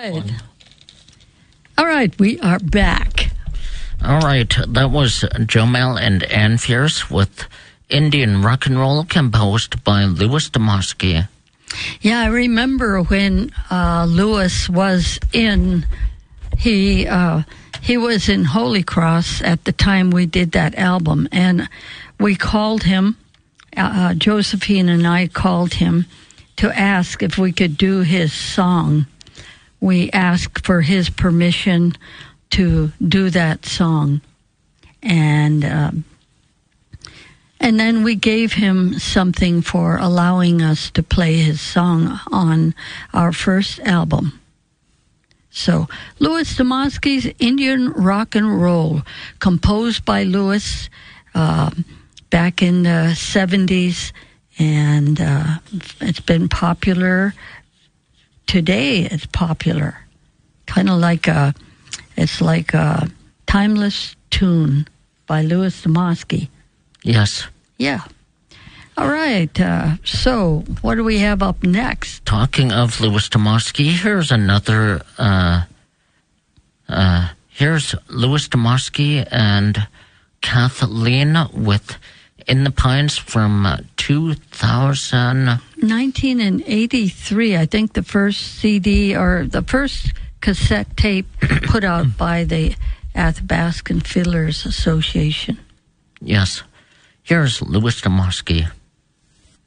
right. All right, we are back. All right, that was Jomel and Ann Fierce with Indian Rock and Roll, composed by Louis Tomasky. Yeah, I remember when Louis was in, he was in Holy Cross at the time we did that album, and we called him, Josephine and I called him to ask if we could do his song. We asked for his permission to do that song. And then we gave him something for allowing us to play his song on our first album. So, Louis Tomasky's Indian Rock and Roll, composed by Louis back in the 70s, and it's been popular. Today it's popular. Kind of like it's like a timeless tune by Louis Tomasky. Yes. Yeah. All right. So, what do we have up next? Talking of Louis Tomasky, here's another. Here's Louis Tomasky and Kathleen with "In the Pines" from 2000. 1983, I think the first CD or the first cassette tape put out by the Athabascan Fiddlers Association. Yes. Here's Louis Tomasky.